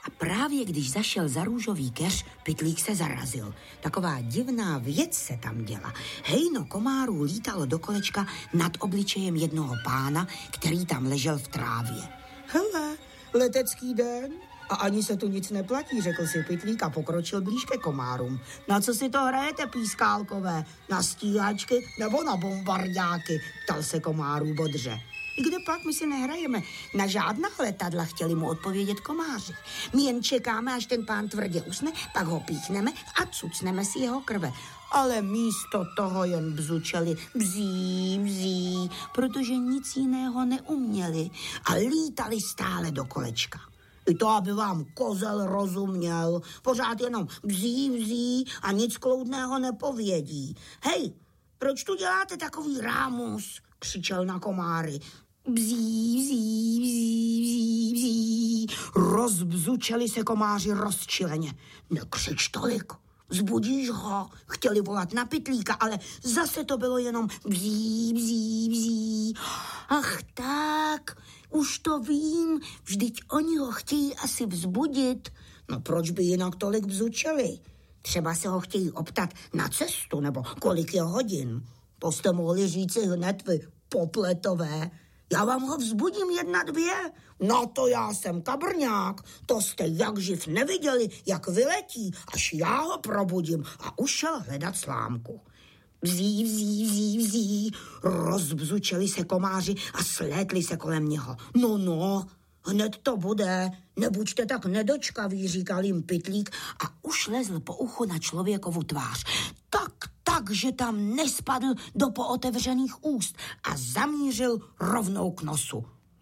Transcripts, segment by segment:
A právě když zašel za růžový keř, Pytlík se zarazil. Taková divná věc se tam děla. Hejno komárů lítalo do kolečka nad obličejem jednoho pána, který tam ležel v trávě. Hele, letecký den. A ani se tu nic neplatí, řekl si Pytlík a pokročil blíž ke komárům. Na co si to hrajete, pískálkové? Na stíhačky nebo na bombardáky? Ptal se komárů bodře. Kde pak my si nehrajeme? Na žádná letadla, chtěli mu odpovědět komáři. My jen čekáme, až ten pán tvrdě usne, pak ho píchneme a cucneme si jeho krve. Ale místo toho jen bzučeli bzí, bzí, protože nic jiného neuměli a lítali stále do kolečka. I to, aby vám kozel rozuměl, pořád jenom bzí, bzí a nic kloudného nepovědí. Hej, proč tu děláte takový rámus? Křičel na komáry. Bzí, bzí, bzí, bzí, bzí. Rozbzučeli se komáři rozčileně. Nekřič tolik, vzbudíš ho. Chtěli volat na Pytlíka, ale zase to bylo jenom bzí, bzí, bzí. Ach tak, už to vím, vždyť oni ho chtějí asi vzbudit. No proč by jinak tolik bzučeli? Třeba se ho chtějí optat na cestu, nebo kolik je hodin. To jste mohli říci hned vy, popletové. Já vám ho vzbudím 1, 2. No to já jsem kabrňák. To jste jak živ neviděli, jak vyletí, až já ho probudím a už šel hledat slámku. Bzí, bzí, bzí, bzí. Rozbzučeli se komáři a slétli se kolem něho. No, hned to bude. Nebuďte tak nedočkaví, říkal jim Pytlík a už lezl po uchu na člověkovu tvář. Tak, že tam nespadl do pootevřených úst a zamířil rovnou k nosu.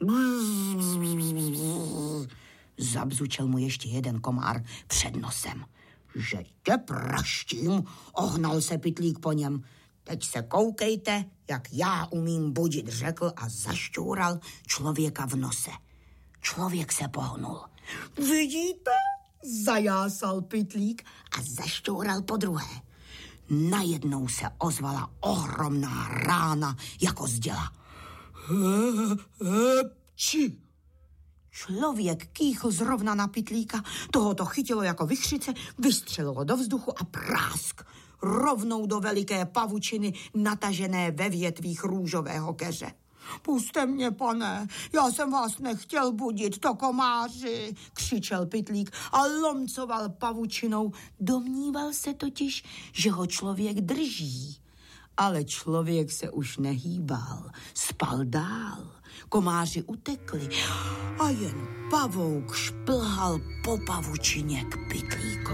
Zabzučel mu ještě jeden komár před nosem. Že tě praštím, ohnal se Pytlík po něm. Teď se koukejte, jak já umím budit, řekl a zašťoural člověka v nose. Člověk se pohnul. Vidíte? Zajásal Pytlík a zašťoural podruhé. Najednou se ozvala ohromná rána jako z děla. Hepči! Člověk kýchl zrovna na Pytlíka, toho to chytilo jako vichřice, vystřelilo do vzduchu a prásk. Rovnou do veliké pavučiny natažené ve větvích růžového keře. Puste mě, pane, já jsem vás nechtěl budit, to komáři, křičel Pytlík a lomcoval pavučinou. Domníval se totiž, že ho člověk drží. Ale člověk se už nehýbal, spal dál. Komáři utekli a jen pavouk šplhal po pavučině k Pytlíkovi.